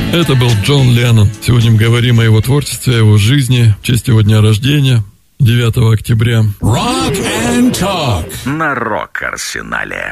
Это был Джон Леннон. Сегодня мы говорим о его творчестве, о его жизни, в честь его дня рождения, 9 октября. Rock and Talk на Рок-Арсенале.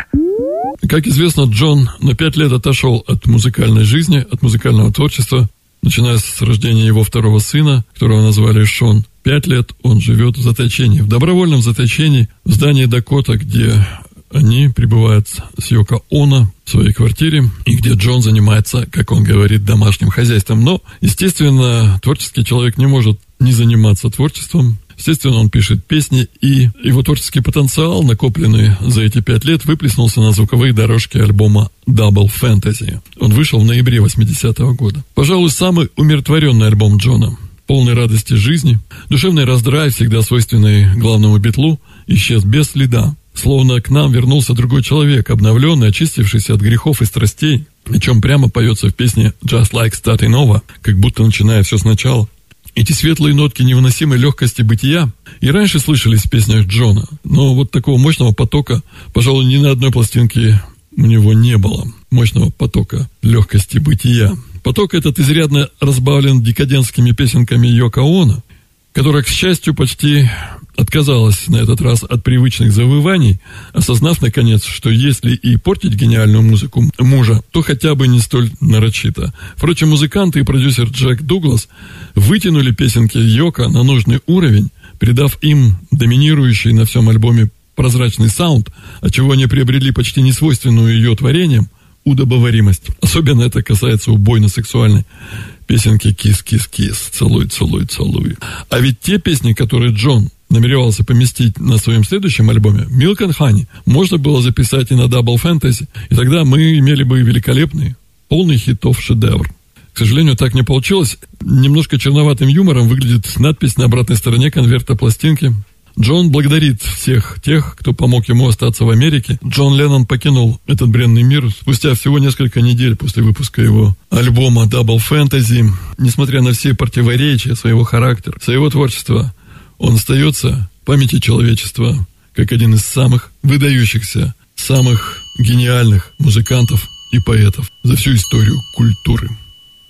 Как известно, Джон на 5 лет отошел от музыкальной жизни, от музыкального творчества, начиная с рождения его второго сына, которого назвали Шон. 5 лет он живет в заточении, в добровольном заточении в здании Дакота, где они пребывают с Йоко Оно в своей квартире, и где Джон занимается, как он говорит, домашним хозяйством. Но, естественно, творческий человек не может не заниматься творчеством. Естественно, он пишет песни, и его творческий потенциал, накопленный за эти 5 лет, выплеснулся на звуковые дорожки альбома Double Fantasy. Он вышел в ноябре 80-го года. Пожалуй, самый умиротворенный альбом Джона. Полный радости жизни, душевный раздрай, всегда свойственный главному Битлу, исчез без следа. Словно к нам вернулся другой человек, обновленный, очистившийся от грехов и страстей, о чем прямо поется в песне «Just Like Starting Over», как будто начиная все сначала. Эти светлые нотки невыносимой легкости бытия и раньше слышались в песнях Джона, но вот такого мощного потока, пожалуй, ни на одной пластинке у него не было. Мощного потока легкости бытия. Поток этот изрядно разбавлен декадентскими песенками Йоко Оно, которая, к счастью, почти отказалась на этот раз от привычных завываний, осознав, наконец, что если и портить гениальную музыку мужа, то хотя бы не столь нарочито. Впрочем, музыканты и продюсер Джек Дуглас вытянули песенки Йоко на нужный уровень, придав им доминирующий на всем альбоме прозрачный саунд, отчего они приобрели почти несвойственную ее творениям удобоваримость. Особенно это касается убойно-сексуальной песенки «Кис-кис-кис», «Целуй, целуй, целуй». А ведь те песни, которые Джон намеревался поместить на своем следующем альбоме «Milk and Honey», можно было записать и на Double Fantasy, и тогда мы имели бы великолепный, полный хитов шедевр. К сожалению, так не получилось. Немножко черноватым юмором выглядит надпись на обратной стороне конверта пластинки. Джон благодарит всех тех, кто помог ему остаться в Америке. Джон Леннон покинул этот бренный мир спустя всего несколько недель после выпуска его альбома Double Fantasy. Несмотря на все противоречия своего характера, своего творчества, он остается в памяти человечества как один из самых выдающихся, самых гениальных музыкантов и поэтов за всю историю культуры.